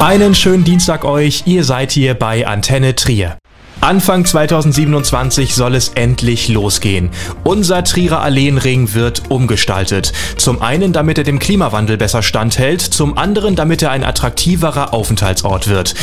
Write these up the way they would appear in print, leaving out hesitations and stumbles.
Einen schönen Dienstag euch, ihr seid hier bei Antenne Trier. Anfang 2027 soll es endlich losgehen. Unser Trierer Alleenring wird umgestaltet. Zum einen, damit er dem Klimawandel besser standhält, zum anderen, damit er ein attraktiverer Aufenthaltsort wird.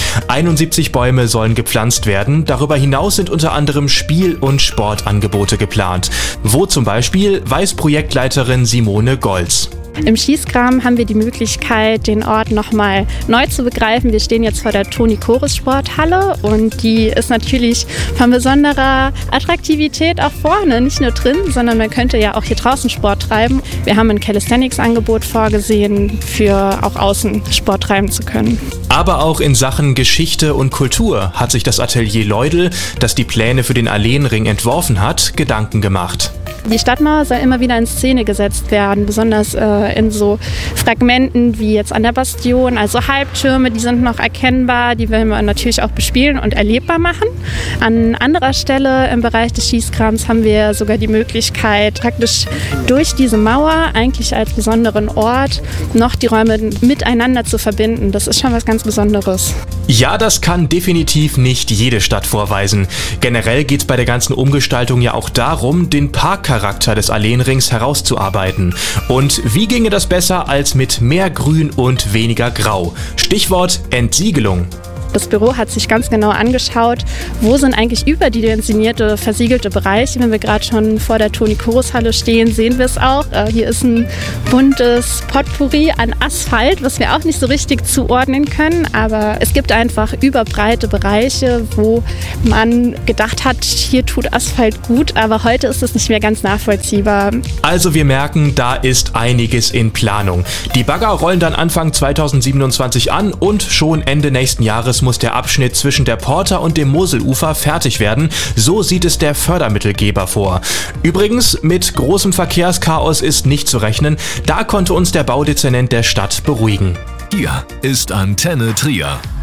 71 Bäume sollen gepflanzt werden, darüber hinaus sind unter anderem Spiel- und Sportangebote geplant. Wo zum Beispiel, weiß Projektleiterin Simone Golz. Im Schießkram haben wir die Möglichkeit, den Ort nochmal neu zu begreifen. Wir stehen jetzt vor der Toni-Choris-Sporthalle und die ist natürlich von besonderer Attraktivität auch vorne, nicht nur drin, sondern man könnte ja auch hier draußen Sport treiben. Wir haben ein Calisthenics-Angebot vorgesehen, für auch außen Sport treiben zu können. Aber auch in Sachen Geschichte und Kultur hat sich das Atelier Leudel, das die Pläne für den Alleenring entworfen hat, Gedanken gemacht. Die Stadtmauer soll immer wieder in Szene gesetzt werden, besonders in so Fragmenten wie jetzt an der Bastion, also Halbtürme, die sind noch erkennbar, die wollen wir natürlich auch bespielen und erlebbar machen. An anderer Stelle im Bereich des Schießkrams haben wir sogar die Möglichkeit, praktisch durch diese Mauer eigentlich als besonderen Ort noch die Räume miteinander zu verbinden. Das ist schon was ganz Besonderes. Ja, das kann definitiv nicht jede Stadt vorweisen. Generell geht es bei der ganzen Umgestaltung ja auch darum, den Parkcharakter des Alleenrings herauszuarbeiten. Und wie ginge das besser als mit mehr Grün und weniger Grau? Stichwort Entsiegelung. Das Büro hat sich ganz genau angeschaut, wo sind eigentlich überdimensionierte, versiegelte Bereiche. Wenn wir gerade schon vor der Toni-Choris-Halle stehen, sehen wir es auch. Hier ist ein buntes Potpourri an Asphalt, was wir auch nicht so richtig zuordnen können. Aber es gibt einfach überbreite Bereiche, wo man gedacht hat, hier tut Asphalt gut. Aber heute ist es nicht mehr ganz nachvollziehbar. Also wir merken, da ist einiges in Planung. Die Bagger rollen dann Anfang 2027 an und schon Ende nächsten Jahres muss der Abschnitt zwischen der Porta und dem Moselufer fertig werden. So sieht es der Fördermittelgeber vor. Übrigens, mit großem Verkehrschaos ist nicht zu rechnen. Da konnte uns der Baudezernent der Stadt beruhigen. Hier ist Antenne Trier.